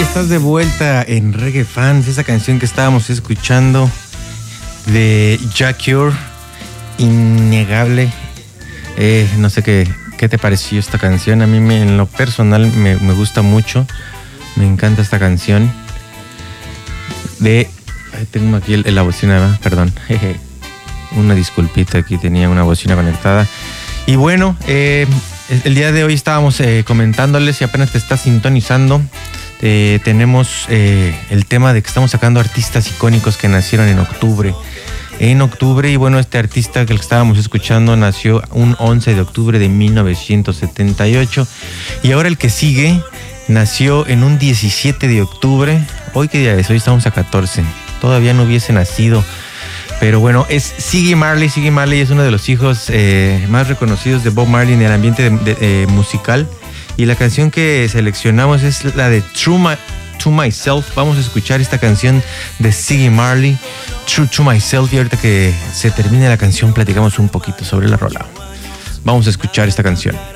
estás de vuelta en Reggae Fans. Esa canción que estábamos escuchando de Jah Cure, innegable. No sé qué te pareció esta canción. A mí en lo personal me gusta mucho. Me encanta esta canción. Tengo aquí la bocina, perdón. Una disculpita, aquí tenía una bocina conectada. Y bueno, el día de hoy estábamos comentándoles, si apenas te estás sintonizando, tenemos el tema de que estamos sacando artistas icónicos que nacieron en octubre. Y bueno, este artista que estábamos escuchando nació un 11 de octubre de 1978. Y ahora el que sigue nació en un 17 de octubre. ¿Hoy qué día es? Hoy estamos a 14. Todavía no hubiese nacido. Pero bueno, es Ziggy Marley. Ziggy Marley es uno de los hijos más reconocidos de Bob Marley en el ambiente musical. Y la canción que seleccionamos es la de True to Myself. Vamos a escuchar esta canción de Ziggy Marley, True to Myself. Y ahorita que se termine la canción platicamos un poquito sobre la rola. Vamos a escuchar esta canción.